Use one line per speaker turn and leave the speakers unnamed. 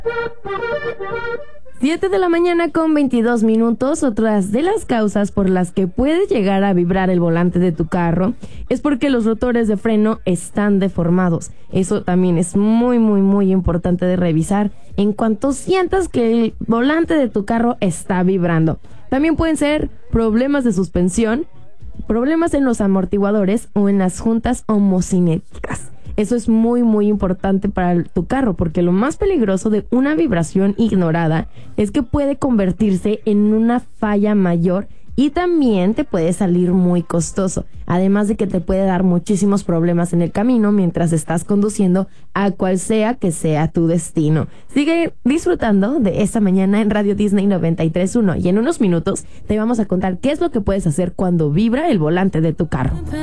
7 de la mañana con 22 minutos. Otras de las causas por las que puede llegar a vibrar el volante de tu carro es porque los rotores de freno están deformados. Eso también es muy importante de revisar en cuanto sientas que el volante de tu carro está vibrando. También pueden ser problemas de suspensión, problemas en los amortiguadores o en las juntas homocinéticas. Eso es muy importante para tu carro, porque lo más peligroso de una vibración ignorada es que puede convertirse en una falla mayor y también te puede salir muy costoso, además de que te puede dar muchísimos problemas en el camino mientras estás conduciendo a cual sea que sea tu destino. Sigue disfrutando de esta mañana en Radio Disney 93.1 y en unos minutos te vamos a contar qué es lo que puedes hacer cuando vibra el volante de tu carro.